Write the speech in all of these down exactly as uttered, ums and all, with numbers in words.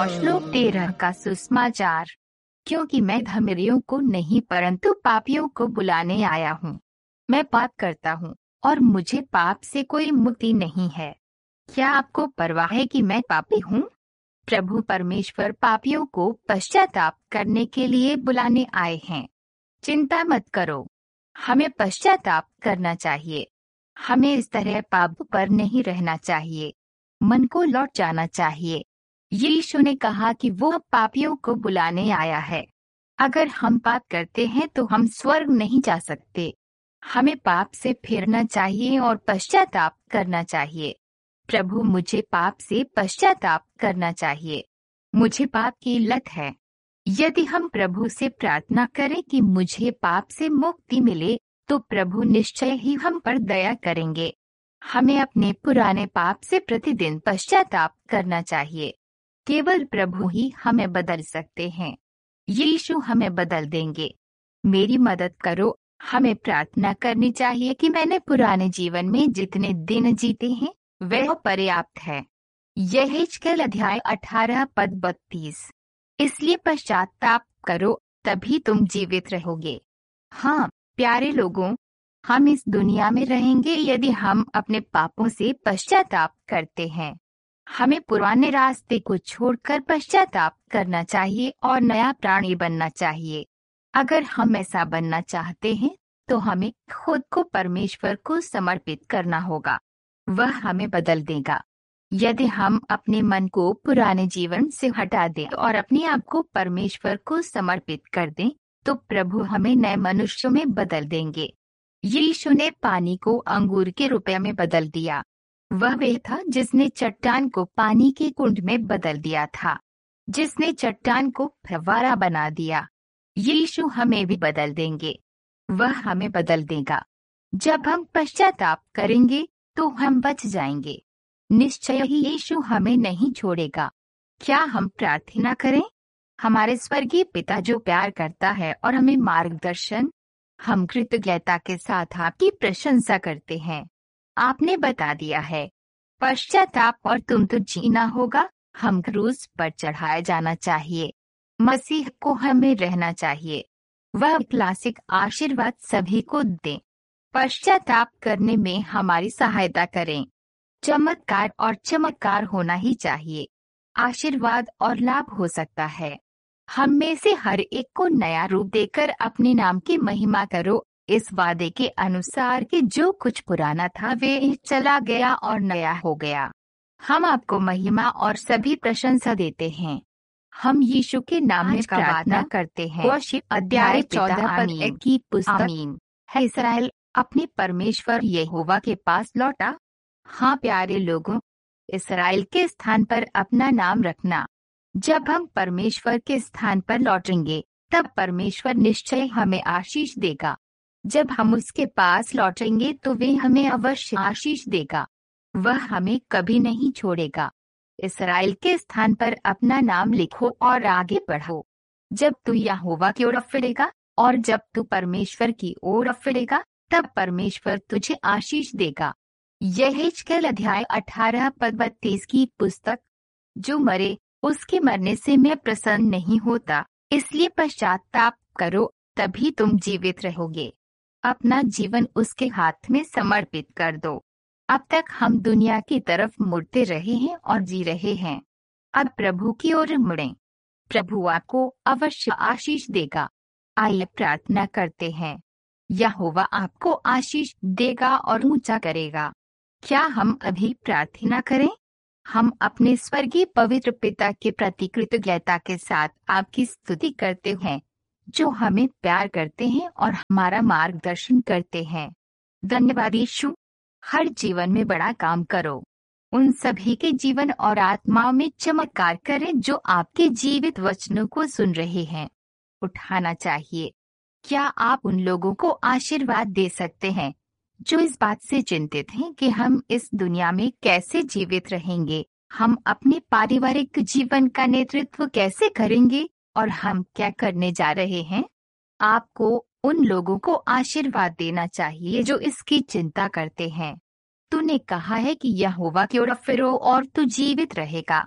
और श्लोक तेरह का सुसमाचार। क्योंकि मैं धर्मियों को नहीं परंतु पापियों को बुलाने आया हूँ। मैं पाप करता हूँ और मुझे पाप से कोई मुक्ति नहीं है। क्या आपको परवाह है कि मैं पापी हूँ? प्रभु परमेश्वर पापियों को पश्चाताप करने के लिए बुलाने आए हैं। चिंता मत करो, हमें पश्चाताप करना चाहिए। हमें इस तरह पाप पर नहीं रहना चाहिए। मन को लौट जाना चाहिए। यीशु ने कहा कि वो पापियों को बुलाने आया है। अगर हम पाप करते हैं तो हम स्वर्ग नहीं जा सकते। हमें पाप से फिरना चाहिए और पश्चाताप करना चाहिए। प्रभु, मुझे पाप से पश्चाताप करना चाहिए। मुझे पाप की लत है। यदि हम प्रभु से प्रार्थना करें कि मुझे पाप से मुक्ति मिले, तो प्रभु निश्चय ही हम पर दया करेंगे। हमें अपने पुराने पाप से प्रतिदिन पश्चाताप करना चाहिए। केवल प्रभु ही हमें बदल सकते हैं। यीशु हमें बदल देंगे। मेरी मदद करो। हमें प्रार्थना करनी चाहिए कि मैंने पुराने जीवन में जितने दिन जीते हैं वह पर्याप्त है। यह हिजकेल अध्याय अठारह पद बत्तीस। इसलिए पश्चाताप करो, तभी तुम जीवित रहोगे। हाँ प्यारे लोगों, हम इस दुनिया में रहेंगे यदि हम अपने पापों से पश्चाताप करते हैं। हमें पुराने रास्ते को छोड़कर पश्चाताप करना चाहिए और नया प्राणी बनना चाहिए। अगर हम ऐसा बनना चाहते हैं तो हमें खुद को परमेश्वर को समर्पित करना होगा। वह हमें बदल देगा। यदि हम अपने मन को पुराने जीवन से हटा दें और अपने आप को परमेश्वर को समर्पित कर दें, तो प्रभु हमें नए मनुष्यों में बदल देंगे। यीशु ने पानी को अंगूर के रुपये में बदल दिया। वह वे था जिसने चट्टान को पानी के कुंड में बदल दिया था, जिसने चट्टान को फव्वारा बना दिया। यीशु हमें भी बदल देंगे। वह हमें बदल देगा। जब हम पश्चाताप करेंगे तो हम बच जाएंगे। निश्चय ही यीशु हमें नहीं छोड़ेगा। क्या हम प्रार्थना करें? हमारे स्वर्गीय पिता जो प्यार करता है और हमें मार्गदर्शन, हम कृतज्ञता के साथ आपकी प्रशंसा करते हैं। आपने बता दिया है पश्चाताप और तुम तो जीना होगा। हम क्रूस पर चढ़ाया जाना चाहिए। मसीह को हमें रहना चाहिए। वह क्लासिक आशीर्वाद सभी को दें। पश्चाताप करने में हमारी सहायता करें। चमत्कार और चमत्कार होना ही चाहिए। आशीर्वाद और लाभ हो सकता है। हम में से हर एक को नया रूप देकर अपने नाम की महिमा करो, इस वादे के अनुसार कि जो कुछ पुराना था वे चला गया और नया हो गया। हम आपको महिमा और सभी प्रशंसा देते हैं। हम यीशु के नाम में प्रार्थना करते हैं। अध्याय चौदह पद एक की पुस्तक है। इस्राएल अपने परमेश्वर यहोवा के पास लौटा। हाँ प्यारे लोगों, इस्राएल के स्थान पर अपना नाम रखना। जब हम परमेश्वर के स्थान पर लौटेंगे तब परमेश्वर निश्चय हमें आशीष देगा। जब हम उसके पास लौटेंगे तो वे हमें अवश्य आशीष देगा। वह हमें कभी नहीं छोड़ेगा। इस्राएल के स्थान पर अपना नाम लिखो और आगे बढ़ो। जब तू यहोवा की ओर फिरेगा और जब तू परमेश्वर की ओर फिरेगा तब परमेश्वर तुझे आशीष देगा। यह हिजकेल अध्याय अठारह पद बत्तीस की पुस्तक। जो मरे उसके मरने से मैं प्रसन्न नहीं होता, इसलिए पश्चाताप करो, तभी तुम जीवित रहोगे। अपना जीवन उसके हाथ में समर्पित कर दो। अब तक हम दुनिया की तरफ मुड़ते रहे हैं और जी रहे हैं। अब प्रभु की ओर मुड़ें। प्रभु आपको अवश्य आशीष देगा। आइए प्रार्थना करते हैं। यहोवा आपको आशीष देगा और ऊंचा करेगा। क्या हम अभी प्रार्थना करें? हम अपने स्वर्गीय पवित्र पिता के प्रति कृतज्ञता के साथ आपकी स्तुति करते हैं, जो हमें प्यार करते हैं और हमारा मार्गदर्शन करते हैं। धन्यवाद यीशु। हर जीवन में बड़ा काम करो। उन सभी के जीवन और आत्माओं में चमत्कार करें जो आपके जीवित वचनों को सुन रहे हैं। उठाना चाहिए। क्या आप उन लोगों को आशीर्वाद दे सकते हैं जो इस बात से चिंतित हैं कि हम इस दुनिया में कैसे जीवित रहेंगे, हम अपने पारिवारिक जीवन का नेतृत्व कैसे करेंगे और हम क्या करने जा रहे हैं? आपको उन लोगों को आशीर्वाद देना चाहिए जो इसकी चिंता करते हैं। तूने कहा है कि यहोवा की ओर फिरो और तू जीवित रहेगा।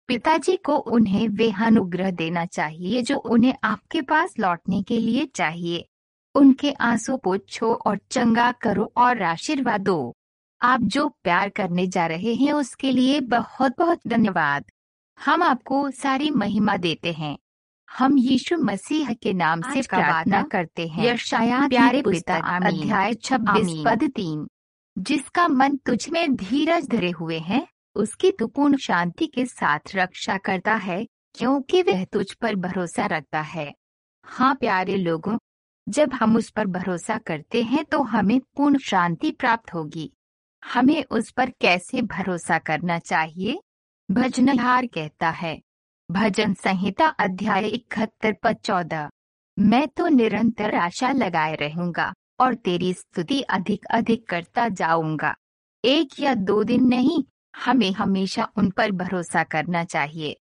पिताजी को उन्हें वे अनुग्रह देना चाहिए जो उन्हें आपके पास लौटने के लिए चाहिए। उनके आंसू पोंछो और चंगा करो और आशीर्वाद दो। आप जो प्यार करने जा रहे हैं उसके लिए बहुत बहुत धन्यवाद। हम आपको सारी महिमा देते हैं। हम यीशु मसीह के नाम से आज का प्रार्थना वादा, करते हैं। यशायाह की प्यारे पुस्तक, पिता, आमीन। अध्याय छब्बीस आमीन। पद तीन। जिसका मन तुझ में धीरज धरे हुए है, उसकी तू पूर्ण शांति के साथ रक्षा करता है, क्योंकि वह तुझ पर भरोसा रखता है। हाँ प्यारे लोगों, जब हम उस पर भरोसा करते हैं तो हमें पूर्ण शांति प्राप्त होगी। हमें उस पर कैसे भरोसा करना चाहिए? भजनहार कहता है, भजन संहिता अध्याय इकहत्तर पद चौदह, मैं तो निरंतर आशा लगाए रहूंगा और तेरी स्तुति अधिक अधिक करता जाऊंगा। एक या दो दिन नहीं, हमें हमेशा उन पर भरोसा करना चाहिए।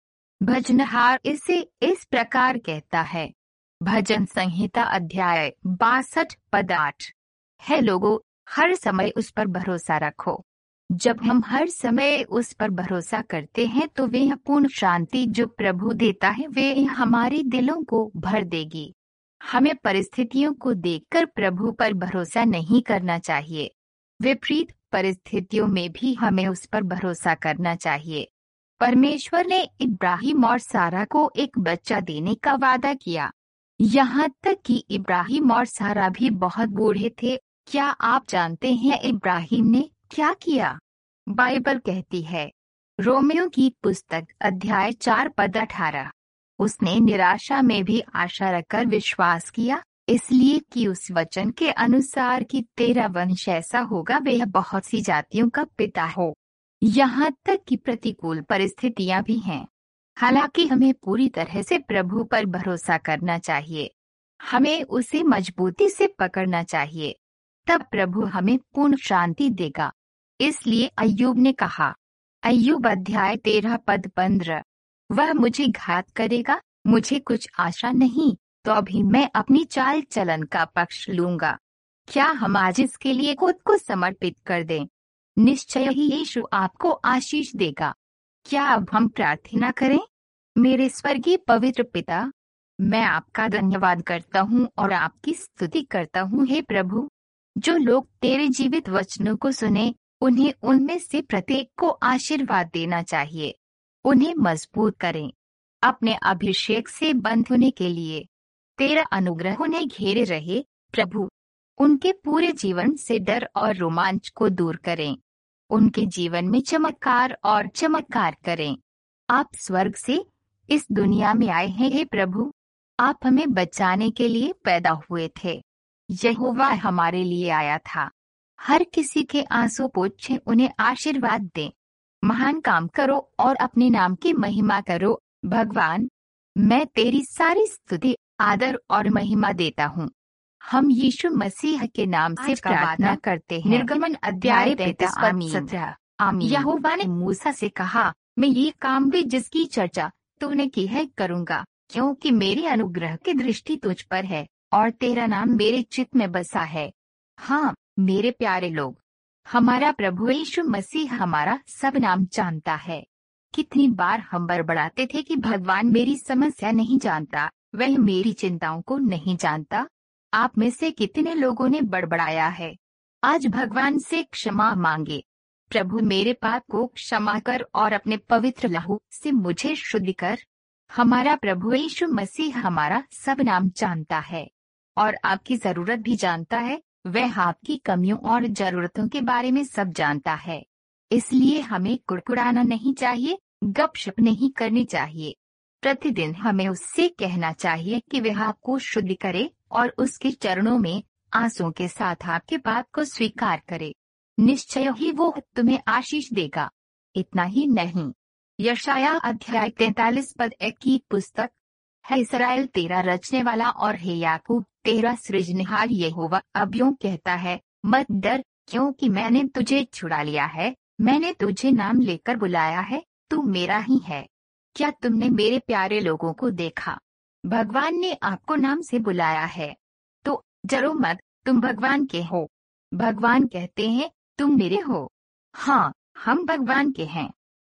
भजनहार इसे इस प्रकार कहता है, भजन संहिता अध्याय बासठ पद आठ, है लोगों, हर समय उस पर भरोसा रखो। जब हम हर समय उस पर भरोसा करते हैं तो वह पूर्ण शांति जो प्रभु देता है वे हमारे दिलों को भर देगी। हमें परिस्थितियों को देखकर प्रभु पर भरोसा नहीं करना चाहिए। विपरीत परिस्थितियों में भी हमें उस पर भरोसा करना चाहिए। परमेश्वर ने इब्राहिम और सारा को एक बच्चा देने का वादा किया, यहाँ तक कि इब्राहिम और सारा भी बहुत बूढ़े थे। क्या आप जानते हैं इब्राहिम ने क्या किया? बाइबल कहती है, रोमियो की पुस्तक अध्याय चार पद अठारह, उसने निराशा में भी आशा रखकर विश्वास किया, इसलिए कि उस वचन के अनुसार कि तेरा वंश ऐसा होगा वह बहुत सी जातियों का पिता हो। यहाँ तक कि प्रतिकूल परिस्थितियां भी हैं। हालांकि हमें पूरी तरह से प्रभु पर भरोसा करना चाहिए। हमें उसे मजबूती से पकड़ना चाहिए, तब प्रभु हमें पूर्ण शांति देगा। इसलिए अय्यूब ने कहा, अय्यूब अध्याय तेरह पद पंद्रह, वह मुझे घात करेगा, मुझे कुछ आशा नहीं, तो अभी मैं अपनी चाल चलन का पक्ष लूंगा। क्या हम आज इसके लिए खुद को समर्पित कर दें? निश्चय ही यीशु आपको आशीष देगा। क्या अब हम प्रार्थना करें? मेरे स्वर्गीय पवित्र पिता, मैं आपका धन्यवाद करता हूँ और आपकी स्तुति करता हूँ। हे प्रभु, जो लोग तेरे जीवित वचनों को सुने, उन्हें उनमें से प्रत्येक को आशीर्वाद देना चाहिए। उन्हें मजबूत करें अपने अभिषेक से बंध होने के लिए। तेरा अनुग्रह उन्हें घेरे रहे प्रभु। उनके पूरे जीवन से डर और रोमांच को दूर करें। उनके जीवन में चमत्कार और चमत्कार करें। आप स्वर्ग से इस दुनिया में आए हैं हे प्रभु। आप हमें बचाने के लिए पैदा हुए थे। यहोवा हमारे लिए आया था। हर किसी के आंसू पोंछे, उन्हें आशीर्वाद दें। महान काम करो और अपने नाम की महिमा करो। भगवान, मैं तेरी सारी स्तुति, आदर और महिमा देता हूँ। हम यीशु मसीह के नाम से आज का प्रार्थना वादा, करते हैं। निर्गमन अध्याय तैंतीस पद आमीन। सत्रह, आमीन। यहोवा ने मूसा से कहा, मैं ये काम भी जिसकी चर्चा तूने की है करूँगा, क्योंकि मेरी अनुग्रह की दृष्टि तुझ पर है और तेरा नाम मेरे चित्त में बसा है। हाँ मेरे प्यारे लोग, हमारा प्रभु यीशु मसीह हमारा सब नाम जानता है। कितनी बार हम बड़बड़ाते थे कि भगवान मेरी समस्या नहीं जानता, वह मेरी चिंताओं को नहीं जानता। आप में से कितने लोगों ने बड़बड़ाया है? आज भगवान से क्षमा मांगे। प्रभु, मेरे पाप को क्षमा कर और अपने पवित्र लहू से मुझे शुद्ध कर। हमारा प्रभु यीशु मसीह हमारा सब नाम जानता है और आपकी जरूरत भी जानता है। वह आपकी कमियों और जरूरतों के बारे में सब जानता है। इसलिए हमें कुड़कुड़ाना नहीं चाहिए, गपशप नहीं करनी चाहिए। प्रतिदिन हमें उससे कहना चाहिए कि वह आपको शुद्ध करे और उसके चरणों में आंसुओं के साथ आपके पाप को स्वीकार करे। निश्चय ही वो तुम्हें आशीष देगा। इतना ही नहीं, यशायाह अध्याय तैंतालीस पद एक की पुस्तक, है इस्राएल तेरा रचने वाला और हे याकूब तेरा सृजनहार यहोवा अब यूं कहता है, मत डर, क्योंकि मैंने तुझे छुड़ा लिया है। मैंने तुझे नाम लेकर बुलाया है, तू मेरा ही है। क्या तुमने मेरे प्यारे लोगों को देखा? भगवान ने आपको नाम से बुलाया है, तो डरो मत, तुम भगवान के हो। भगवान कहते हैं तुम मेरे हो। हाँ, हम भगवान के हैं।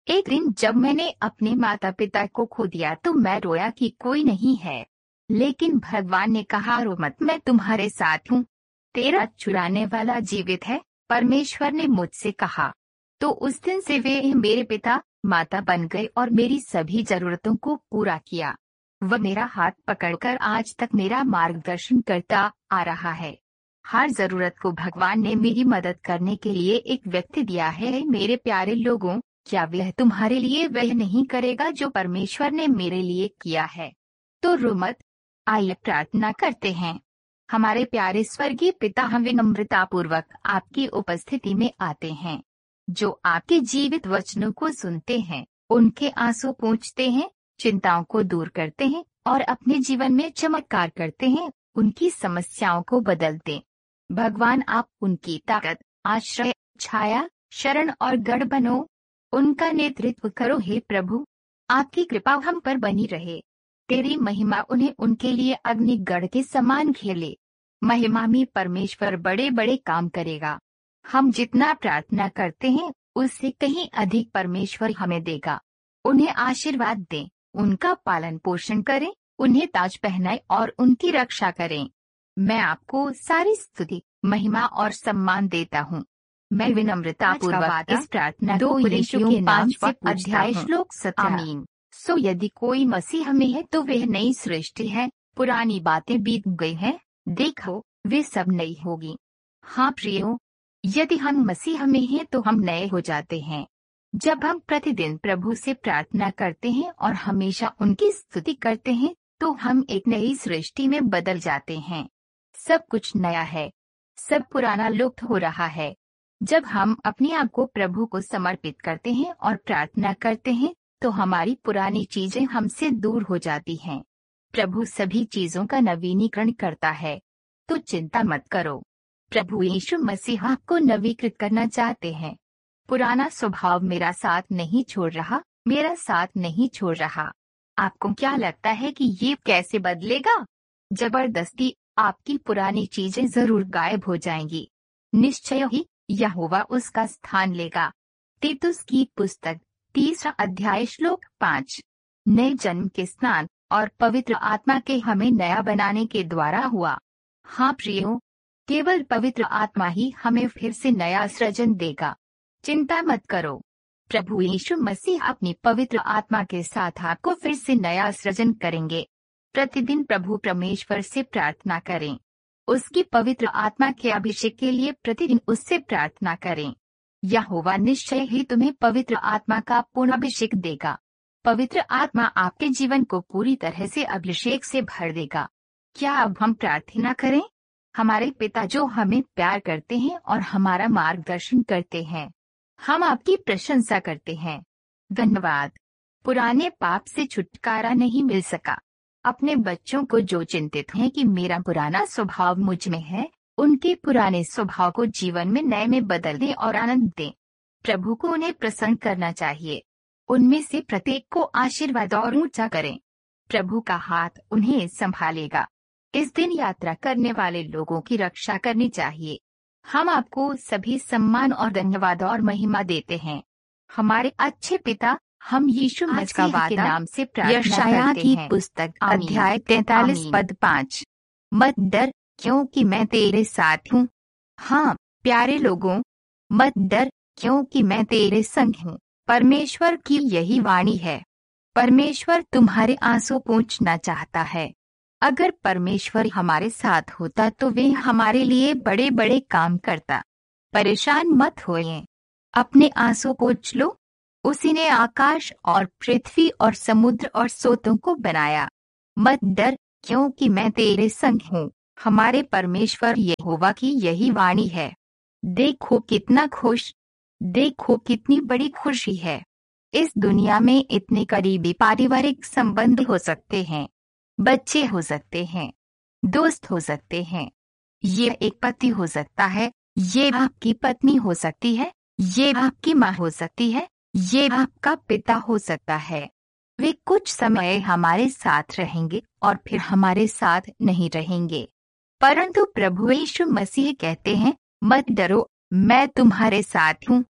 एक दिन जब मैंने अपने माता पिता को खो दिया तो मैं रोया कि कोई नहीं है, लेकिन भगवान ने कहा रो मत, मैं तुम्हारे साथ हूँ, तेरा छुड़ाने वाला जीवित है। परमेश्वर ने मुझसे कहा। तो उस दिन से वे मेरे पिता माता बन गए और मेरी सभी जरूरतों को पूरा किया। वह मेरा हाथ पकड़कर आज तक मेरा मार्गदर्शन करता आ रहा है। हर जरूरत को भगवान ने मेरी मदद करने के लिए एक व्यक्ति दिया है। मेरे प्यारे लोगों, क्या वह तुम्हारे लिए वह नहीं करेगा जो परमेश्वर ने मेरे लिए किया है? तो रो मत। आइए प्रार्थना करते हैं। हमारे प्यारे स्वर्गीय पिता, हम विनम्रता पूर्वक आपकी उपस्थिति में आते हैं। जो आपके जीवित वचनों को सुनते हैं, उनके आंसू पोंछते हैं, चिंताओं को दूर करते हैं और अपने जीवन में चमत्कार करते हैं, उनकी समस्याओं को बदलते। भगवान, आप उनकी ताकत, आश्रय, छाया, शरण और गढ़ बनो। उनका नेतृत्व करो हे प्रभु। आपकी कृपा हम पर बनी रहे। तेरी महिमा उन्हें उनके लिए अग्निगढ़ के समान खेले। महिमा में परमेश्वर बड़े बड़े काम करेगा। हम जितना प्रार्थना करते हैं उससे कहीं अधिक परमेश्वर हमें देगा। उन्हें आशीर्वाद दें, उनका पालन पोषण करें, उन्हें ताज पहनाएं और उनकी रक्षा करें। मैं आपको सारी स्तुति, महिमा और सम्मान देता हूँ। मैं विनम्रता पूर्वक इस प्रार्थना दो यीशु के नाम से अध्याय श्लोक सत्रह। आमीन। सो यदि कोई मसीह में है तो वह नई सृष्टि है, पुरानी बातें बीत गई हैं, देखो वे सब नई होगी। हाँ प्रियो, यदि हम मसीह में हैं तो हम नए हो जाते हैं। जब हम प्रतिदिन प्रभु से प्रार्थना करते हैं और हमेशा उनकी स्तुति करते हैं तो हम एक नई सृष्टि में बदल जाते हैं। सब कुछ नया है, सब पुराना लुप्त हो रहा है। जब हम अपने आप को प्रभु को समर्पित करते हैं और प्रार्थना करते हैं तो हमारी पुरानी चीजें हमसे दूर हो जाती हैं। प्रभु सभी चीजों का नवीनीकरण करता है, तो चिंता मत करो। प्रभु यीशु मसीह आपको नवीकृत करना चाहते हैं। पुराना स्वभाव मेरा साथ नहीं छोड़ रहा, मेरा साथ नहीं छोड़ रहा। आपको क्या लगता है कि ये कैसे बदलेगा? जबरदस्ती आपकी पुरानी चीजें जरूर गायब हो जाएंगी। निश्चय ही यहोवा उसका स्थान लेगा। तीतुस की पुस्तक तीसरा अध्याय श्लोक पाँच। नए जन्म के स्नान और पवित्र आत्मा के हमें नया बनाने के द्वारा हुआ। हाँ प्रियो, केवल पवित्र आत्मा ही हमें फिर से नया सृजन देगा। चिंता मत करो। प्रभु यीशु मसीह अपनी पवित्र आत्मा के साथ आपको फिर से नया सृजन करेंगे। प्रतिदिन प्रभु परमेश्वर से प्रार्थना करें। उसकी पवित्र आत्मा के अभिषेक के लिए प्रतिदिन उससे प्रार्थना करें। यहोवा निश्चय ही तुम्हें पवित्र आत्मा का पूर्ण अभिषेक देगा। पवित्र आत्मा आपके जीवन को पूरी तरह से अभिषेक से भर देगा। क्या अब हम प्रार्थना करें? हमारे पिता जो हमें प्यार करते हैं और हमारा मार्गदर्शन करते हैं, हम आपकी प्रशंसा करते हैं। धन्यवाद। पुराने पाप से छुटकारा नहीं मिल सका। अपने बच्चों को जो चिंतित हैं कि मेरा पुराना स्वभाव मुझ में है, उनके पुराने स्वभाव को जीवन में नए में बदल दें और आनंद दें। प्रभु को उन्हें प्रसन्न करना चाहिए। उनमें से प्रत्येक को आशीर्वाद और ऊंचा करें। प्रभु का हाथ उन्हें संभालेगा। इस दिन यात्रा करने वाले लोगों की रक्षा करनी चाहिए। हम आपको सभी सम्मान और धन्यवाद और महिमा देते हैं। हमारे अच्छे पिता, हम यीशु मसीह के नाम से प्रार्थना करते हैं। पुस्तक अध्याय तैंतालीस पद पाँच। मत डर, क्योंकि मैं तेरे साथ हूँ। हाँ प्यारे लोगों, मत डर, क्योंकि मैं तेरे संग हूँ। परमेश्वर की यही वाणी है। परमेश्वर तुम्हारे आंसू पोंछना चाहता है। अगर परमेश्वर हमारे साथ होता तो वे हमारे लिए बड़े बड़े काम करता। परेशान मत होइए, अपने आंसू पोंछ लो। उसी ने आकाश और पृथ्वी और समुद्र और सोतों को बनाया। मत डर, क्योंकि मैं तेरे संग हूँ। हमारे परमेश्वर यहोवा की यही वाणी है। देखो कितना खुश, देखो कितनी बड़ी खुशी है। इस दुनिया में इतने करीबी पारिवारिक संबंध हो सकते हैं, बच्चे हो सकते हैं, दोस्त हो सकते हैं। ये एक पति हो सकता है, ये आपकी पत्नी हो सकती है, ये आपकी माँ हो सकती है, ये आपका पिता हो सकता है। वे कुछ समय हमारे साथ रहेंगे और फिर हमारे साथ नहीं रहेंगे। परंतु प्रभु यीशु मसीह कहते हैं, मत डरो, मैं तुम्हारे साथ हूँ।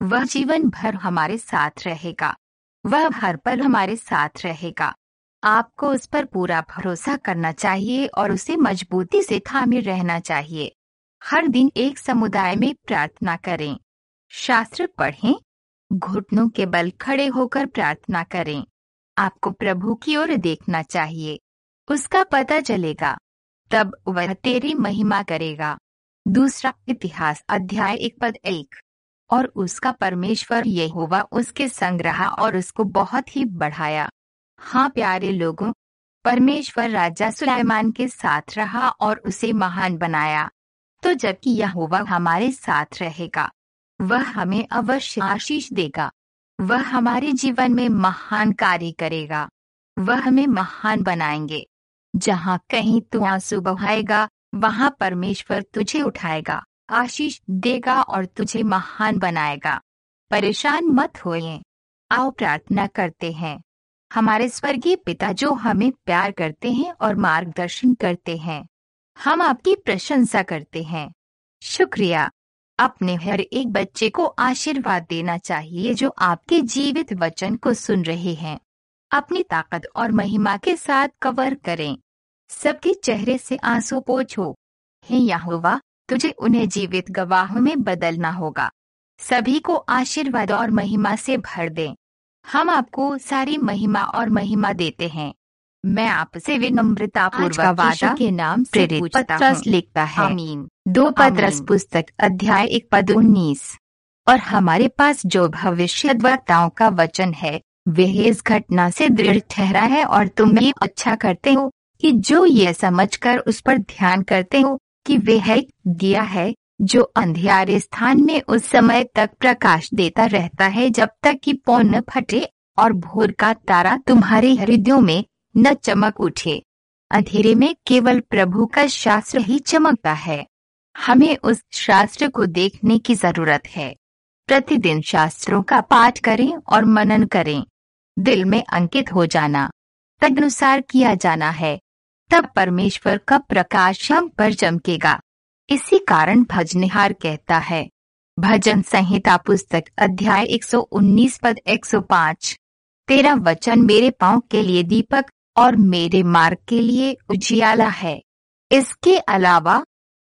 वह जीवन भर हमारे साथ रहेगा। वह हर पल हमारे साथ रहेगा। आपको उस पर पूरा भरोसा करना चाहिए और उसे मजबूती से थामे रहना चाहिए। हर दिन एक समुदाय में प्रार्थना करें, शास्त्र पढ़ें, घुटनों के बल खड़े होकर प्रार्थना करें। आपको प्रभु की ओर देखना चाहिए, उसका पता चलेगा, तब वह तेरी महिमा करेगा। दूसरा इतिहास अध्याय एक पद एक। और उसका परमेश्वर यहोवा उसके संग रहा और उसको बहुत ही बढ़ाया। हाँ प्यारे लोगों, परमेश्वर राजा सुलैमान के साथ रहा और उसे महान बनाया। तो जबकि यहोवा हमारे साथ रहेगा, वह हमें अवश्य आशीष देगा। वह हमारे जीवन में महान कार्य करेगा। वह हमें महान बनाएंगे। जहाँ कहीं तू आंसू बहाएगा, वहाँ परमेश्वर तुझे उठाएगा, आशीष देगा और तुझे महान बनाएगा। परेशान मत होइए। आओ प्रार्थना करते हैं। हमारे स्वर्गीय पिता जो हमें प्यार करते हैं और मार्गदर्शन करते हैं, हम आपकी प्रशंसा करते हैं। शुक्रिया। अपने हर एक बच्चे को आशीर्वाद देना चाहिए जो आपके जीवित वचन को सुन रहे हैं। अपनी ताकत और महिमा के साथ कवर करें। सबके चेहरे से आंसू पोंछो। हे यहोवा, तुझे उन्हें जीवित गवाहों में बदलना होगा। सभी को आशीर्वाद और महिमा से भर दें। हम आपको सारी महिमा और महिमा देते हैं। मैं आपसे विनम्रतापूर्वक यीशु के नाम से प्रेरित पत्रस लिखता है। आमीन। दो पत्रस पुस्तक अध्याय एक पद उन्नीस। और हमारे पास जो भविष्यद्वक्ताओं का वचन है, वह इस घटना से दृढ़ ठहरा है और तुम ये अच्छा करते हो कि जो ये समझकर उस पर ध्यान करते हो कि वह एक दिया है जो अंधियारे स्थान में उस समय तक प्रकाश देता रहता है जब तक कि पौ न फटे और भोर का तारा तुम्हारे हृदयों में न चमक उठे। अंधेरे में केवल प्रभु का शास्त्र ही चमकता है। हमें उस शास्त्र को देखने की जरूरत है। प्रतिदिन शास्त्रों का पाठ करें और मनन करें। दिल में अंकित हो जाना, तदनुसार किया जाना है। तब परमेश्वर का प्रकाश हम पर चमकेगा। इसी कारण भजनिहार कहता है, भजन संहिता पुस्तक अध्याय एक सौ उन्नीस पद एक सौ पाँच। तेरा वचन मेरे पांव के लिए दीपक और मेरे मार्ग के लिए उजियाला है। इसके अलावा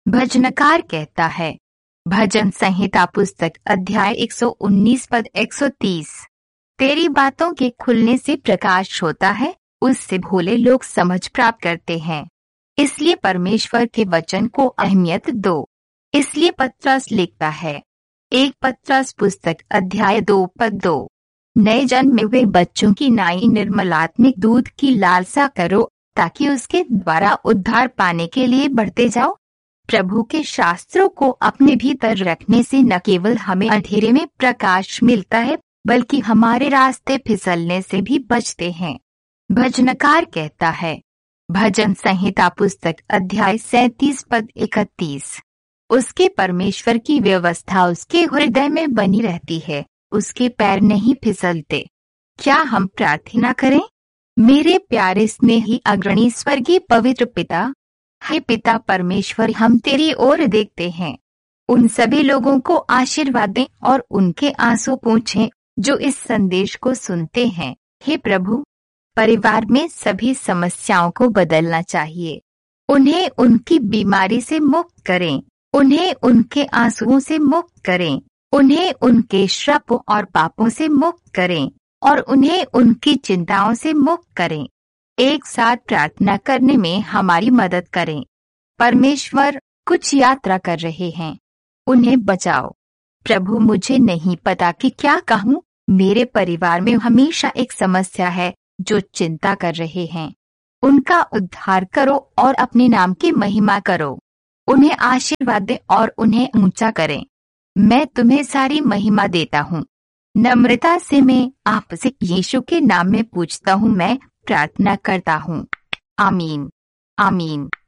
भजनकार कहता है, भजन संहिता पुस्तक अध्याय एक सौ उन्नीस पद एक सौ तीस। तेरी बातों के खुलने से प्रकाश होता है, उससे भोले लोग समझ प्राप्त करते हैं। इसलिए परमेश्वर के वचन को अहमियत दो। इसलिए पत्रस लिखता है, एक पत्रस पुस्तक अध्याय दो पद दो। नए जन्मे हुए बच्चों की नाई निर्मलात्मिक दूध की लालसा करो ताकि उसके द्वारा उद्धार पाने के लिए बढ़ते जाओ। प्रभु के शास्त्रों को अपने भीतर रखने से न केवल हमें अंधेरे में प्रकाश मिलता है, बल्कि हमारे रास्ते फिसलने से भी बचते हैं। भजनकार कहता है, भजन संहिता पुस्तक अध्याय सैंतीस पद इकतीस। उसके परमेश्वर की व्यवस्था उसके हृदय में बनी रहती है, उसके पैर नहीं फिसलते। क्या हम प्रार्थना करें? मेरे प्यारे स्नेही अग्रणी स्वर्गीय पवित्र पिता, हे पिता परमेश्वर, हम तेरी ओर देखते हैं। उन सभी लोगों को आशीर्वाद दें और उनके आंसू पोंछें जो इस संदेश को सुनते हैं। हे प्रभु, परिवार में सभी समस्याओं को बदलना चाहिए। उन्हें उनकी बीमारी से मुक्त करें, उन्हें उनके आंसुओं से मुक्त करें, उन्हें उनके श्रापों और पापों से मुक्त करें और उन्हें उनकी चिंताओं से मुक्त करें। एक साथ प्रार्थना करने में हमारी मदद करें। परमेश्वर, कुछ यात्रा कर रहे हैं, उन्हें बचाओ। प्रभु, मुझे नहीं पता कि क्या कहूँ। मेरे परिवार में हमेशा एक समस्या है जो चिंता कर रहे हैं। उनका उद्धार करो और अपने नाम की महिमा करो। उन्हें आशीर्वाद दें और उन्हें ऊंचा करें। मैं तुम्हें सारी महिमा देता हूँ। नम्रता से मैं आपसे यीशु के नाम में पूछता हूँ, मैं प्रार्थना करता हूँ। आमीन, आमीन।